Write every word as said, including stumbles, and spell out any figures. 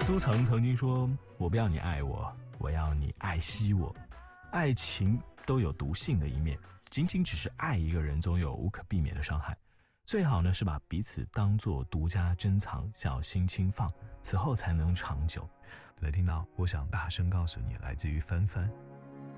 苏曾曾经说，我不要你爱我，我要你爱惜我。爱情都有毒性的一面，仅仅只是爱一个人总有无可避免的伤害，最好呢是把彼此当作独家珍藏，小心轻放，此后才能长久。 来听到我想大声告诉你，来自于帆帆。